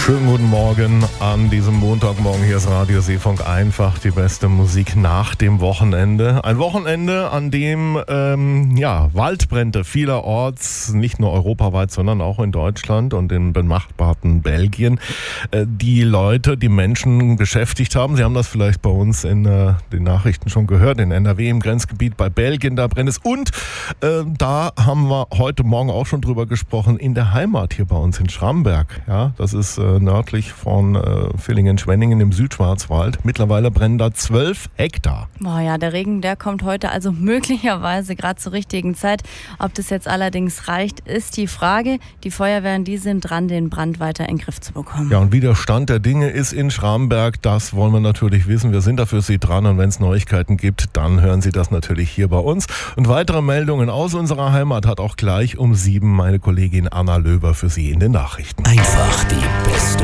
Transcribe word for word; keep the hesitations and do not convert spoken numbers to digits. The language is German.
Schönen guten Morgen an diesem Montagmorgen. Hier ist Radio Seefunk einfach die beste Musik nach dem Wochenende. Ein Wochenende, an dem ähm, ja, Waldbrände vielerorts, nicht nur europaweit, sondern auch in Deutschland und im benachbarten Belgien, äh, die Leute, die Menschen beschäftigt haben. Sie haben das vielleicht bei uns in äh, den Nachrichten schon gehört. In N R W im Grenzgebiet bei Belgien, da brennt es. Und äh, da haben wir heute Morgen auch schon drüber gesprochen, in der Heimat hier bei uns in Schramberg. Ja, das ist äh, nördlich von äh, Villingen-Schwenningen im Südschwarzwald. Mittlerweile brennen da zwölf Hektar. Boah, ja, der Regen, der kommt heute also möglicherweise gerade zur richtigen Zeit. Ob das jetzt allerdings reicht, ist die Frage. Die Feuerwehren, die sind dran, den Brand weiter in den Griff zu bekommen. Ja, und wie der Stand der Dinge ist in Schramberg, das wollen wir natürlich wissen. Wir sind da für Sie dran und wenn es Neuigkeiten gibt, dann hören Sie das natürlich hier bei uns. Und weitere Meldungen aus unserer Heimat hat auch gleich um sieben meine Kollegin Anna Löwer für Sie in den Nachrichten. Einfach die